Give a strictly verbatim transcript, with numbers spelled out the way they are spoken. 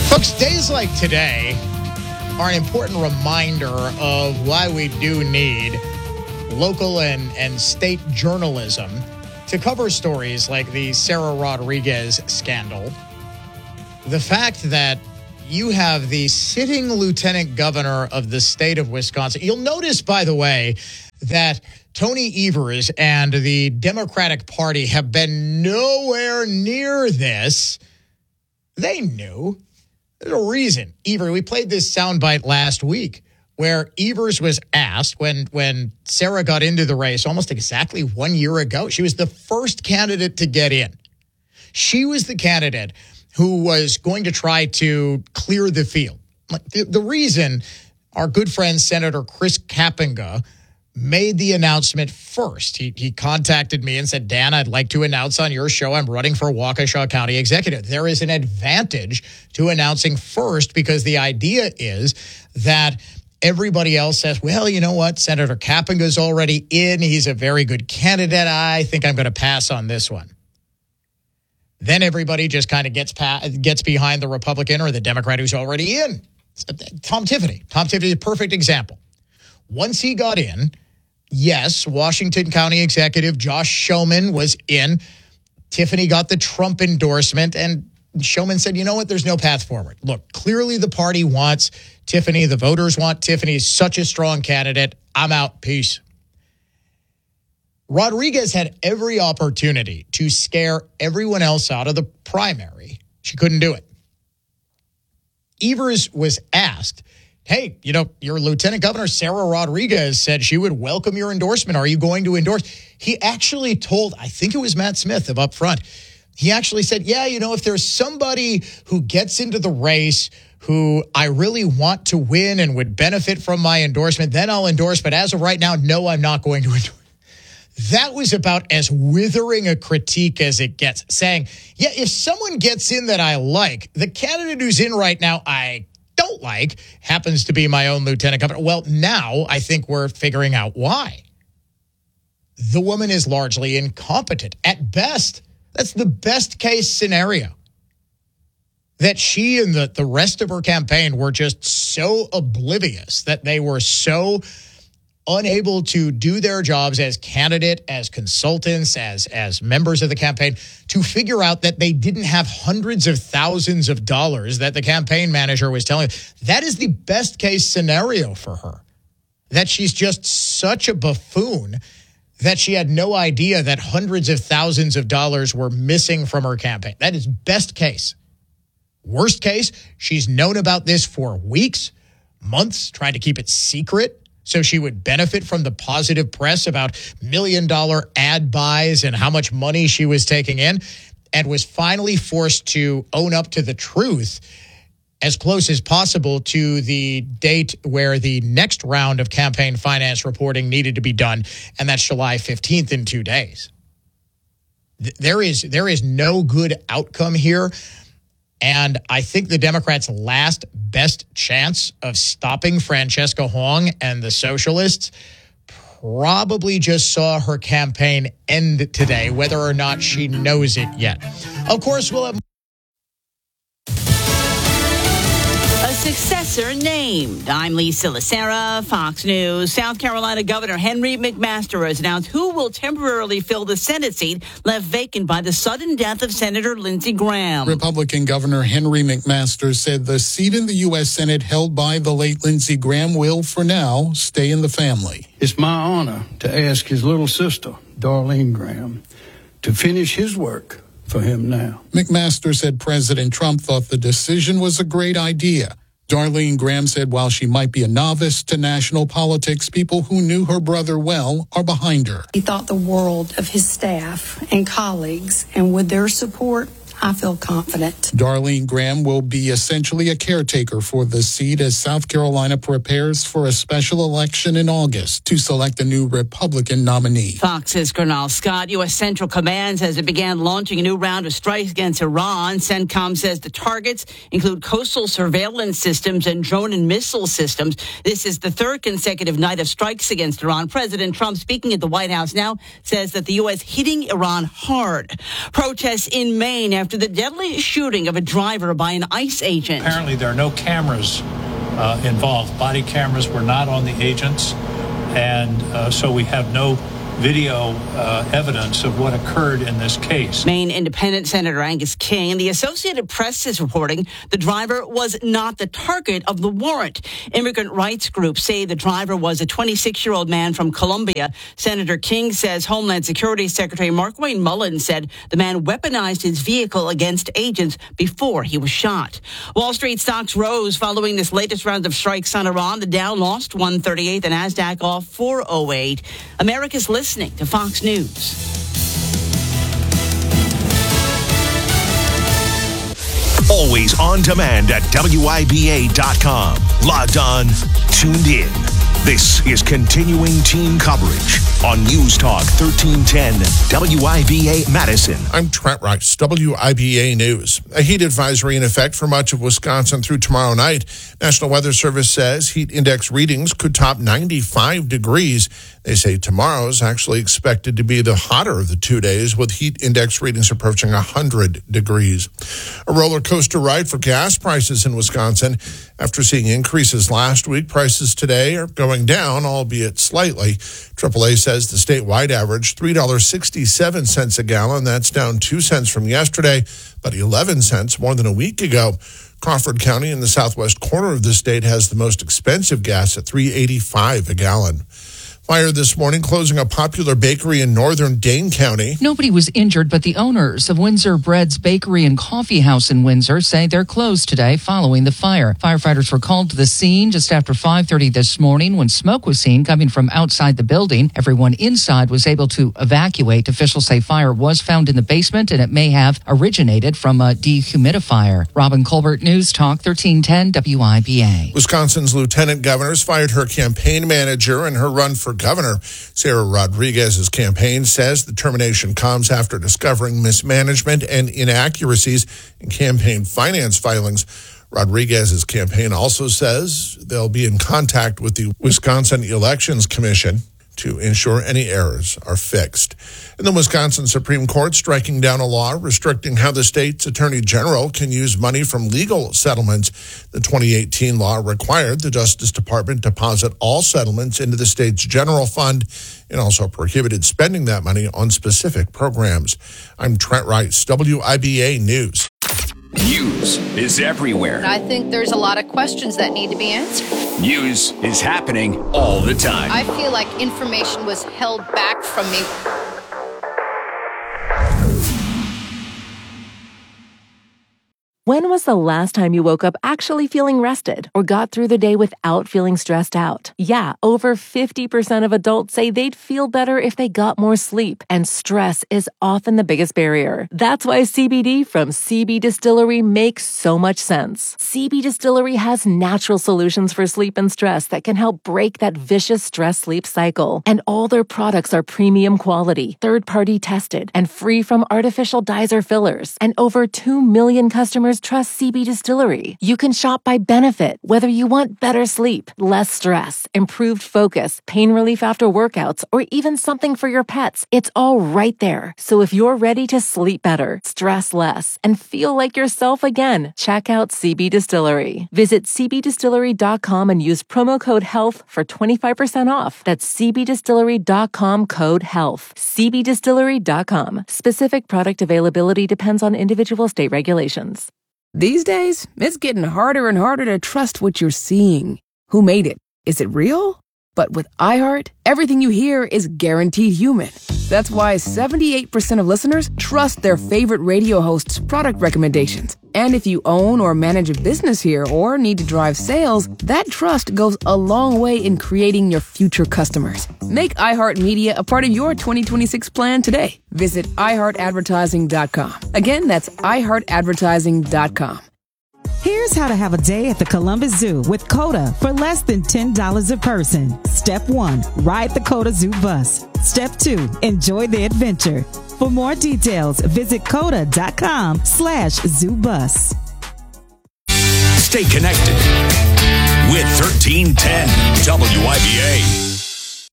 Folks, days like today are an important reminder of why we do need local and, and state journalism to cover stories like the Sarah Rodriguez scandal. The fact that you have the sitting lieutenant governor of the state of Wisconsin. You'll notice, by the way, that Tony Evers and the Democratic Party have been nowhere near this. They knew. There's a reason. Evers, we played this soundbite last week where Evers was asked when, when Sarah got into the race almost exactly one year ago. She was the first candidate to get in. She was the candidate who was going to try to clear the field. The, the reason our good friend Senator Chris Kapenga made the announcement first. He, he contacted me and said, Dan, I'd like to announce on your show I'm running for Waukesha County Executive. There is an advantage to announcing first because the idea is that everybody else says, well, you know what? Senator Kapenga's already in. He's a very good candidate. I think I'm going to pass on this one. Then everybody just kind of gets pa- gets behind the Republican or the Democrat who's already in. Tom Tiffany. Tom Tiffany is a perfect example. Once he got in, yes, Washington County Executive Josh Schoeman was in. Tiffany got the Trump endorsement, and Schoeman said, you know what, there's no path forward. Look, clearly the party wants Tiffany. The voters want Tiffany. He's such a strong candidate. I'm out. Peace. Rodriguez had every opportunity to scare everyone else out of the primary. She couldn't do it. Evers was asked, hey, you know, your Lieutenant Governor Sarah Rodriguez said she would welcome your endorsement. Are you going to endorse? He actually told, I think it was Matt Smith of Up Front, he actually said, yeah, you know, if there's somebody who gets into the race who I really want to win and would benefit from my endorsement, then I'll endorse. But as of right now, no, I'm not going to endorse. That was about as withering a critique as it gets, saying, yeah, if someone gets in that I like, the candidate who's in right now I don't like happens to be my own lieutenant governor. Well, now I think we're figuring out why. The woman is largely incompetent. At best, that's the best case scenario. That she and the, the rest of her campaign were just so oblivious, that they were so unable to do their jobs as candidate, as consultants, as, as members of the campaign, to figure out that they didn't have hundreds of thousands of dollars that the campaign manager was telling them. That is the best case scenario for her. That she's just such a buffoon that she had no idea that hundreds of thousands of dollars were missing from her campaign. That is best case. Worst case, she's known about this for weeks, months, trying to keep it secret so she would benefit from the positive press about million-dollar ad buys and how much money she was taking in, and was finally forced to own up to the truth as close as possible to the date where the next round of campaign finance reporting needed to be done, and that's July fifteenth in two days. There is, there is no good outcome here. And I think the Democrats' last best chance of stopping Francesca Hong and the socialists probably just saw her campaign end today, whether or not she knows it yet. Of course, we'll have a successor named. I'm Lisa Lacera, Fox News. South Carolina Governor Henry McMaster has announced who will temporarily fill the Senate seat left vacant by the sudden death of Senator Lindsey Graham. Republican Governor Henry McMaster said the seat in the U S Senate held by the late Lindsey Graham will, for now, stay in the family. It's my honor to ask his little sister, Darlene Graham, to finish his work for him now. McMaster said President Trump thought the decision was a great idea. Darlene Graham said while she might be a novice to national politics, people who knew her brother well are behind her. He thought the world of his staff and colleagues, and with their support, I feel confident. Darlene Graham will be essentially a caretaker for the seat as South Carolina prepares for a special election in August to select a new Republican nominee. Fox's Gernal Scott. U S. Central Command says it began launching a new round of strikes against Iran. CENTCOM says the targets include coastal surveillance systems and drone and missile systems. This is the third consecutive night of strikes against Iran. President Trump, speaking at the White House now, says that the U S hitting Iran hard. Protests in Maine after after the deadly shooting of a driver by an ICE agent. Apparently, there are no cameras uh, involved. Body cameras were not on the agents, and uh, so we have no video uh, evidence of what occurred in this case. Maine Independent Senator Angus King and the Associated Press is reporting the driver was not the target of the warrant. Immigrant rights groups say the driver was a twenty-six-year-old man from Colombia. Senator King says Homeland Security Secretary Markwayne Mullin said the man weaponized his vehicle against agents before he was shot. Wall Street stocks rose following this latest round of strikes on Iran. The Dow lost one thirty-eight, the NASDAQ off four oh eight. America's listening to Fox News. Always on demand at W I B A dot com. Logged on, tuned in. This is continuing team coverage on News Talk thirteen ten W I B A Madison. I'm Trent Rice, W I B A News. A heat advisory in effect for much of Wisconsin through tomorrow night. National Weather Service says heat index readings could top ninety-five degrees. They say tomorrow is actually expected to be the hotter of the two days, with heat index readings approaching one hundred degrees. A roller coaster ride for gas prices in Wisconsin. After seeing increases last week, prices today are going down, albeit slightly. triple A says the statewide average, three dollars and sixty-seven cents a gallon. That's down two cents from yesterday, but eleven cents more than a week ago. Crawford County in the southwest corner of the state has the most expensive gas at three dollars and eighty-five cents a gallon. Fire this morning closing a popular bakery in northern Dane County. Nobody was injured, but the owners of Windsor Bread's Bakery and Coffee House in Windsor say they're closed today following the fire. Firefighters were called to the scene just after five thirty this morning when smoke was seen coming from outside the building. Everyone inside was able to evacuate. Officials say fire was found in the basement and it may have originated from a dehumidifier. Robin Colbert, News Talk thirteen ten W I B A. Wisconsin's lieutenant governor's fired her campaign manager in her run for governor. Sarah Rodriguez's campaign says the termination comes after discovering mismanagement and inaccuracies in campaign finance filings. Rodriguez's campaign also says they'll be in contact with the Wisconsin Elections Commission to ensure any errors are fixed. And the Wisconsin Supreme Court striking down a law restricting how the state's attorney general can use money from legal settlements. The twenty eighteen law required the Justice Department deposit all settlements into the state's general fund and also prohibited spending that money on specific programs. I'm Trent Rice, W I B A News. News is everywhere. I think there's a lot of questions that need to be answered. News is happening all the time. I feel like information was held back from me. When was the last time you woke up actually feeling rested or got through the day without feeling stressed out? Yeah, over fifty percent of adults say they'd feel better if they got more sleep, and stress is often the biggest barrier. That's why C B D from C B Distillery makes so much sense. C B Distillery has natural solutions for sleep and stress that can help break that vicious stress-sleep cycle. And all their products are premium quality, third-party tested, and free from artificial dyes or fillers. And over two million customers trust C B Distillery. You can shop by benefit, whether you want better sleep, less stress, improved focus, pain relief after workouts, or even something for your pets. It's all right there. So if you're ready to sleep better, stress less, and feel like yourself again, check out C B Distillery. Visit C B distillery dot com and use promo code HEALTH for twenty-five percent off. That's C B distillery dot com code HEALTH. C B distillery dot com. Specific product availability depends on individual state regulations. These days, it's getting harder and harder to trust what you're seeing. Who made it? Is it real? But with iHeart, everything you hear is guaranteed human. That's why seventy-eight percent of listeners trust their favorite radio host's product recommendations. And if you own or manage a business here or need to drive sales, that trust goes a long way in creating your future customers. Make iHeartMedia a part of your twenty twenty-six plan today. Visit i heart advertising dot com. Again, that's i heart advertising dot com. Here's how to have a day at the Columbus Zoo with COTA for less than ten dollars a person. Step one, ride the COTA Zoo bus. Step two, enjoy the adventure. For more details, visit coda dot com slash zoo bus. Stay connected with thirteen ten W I B A.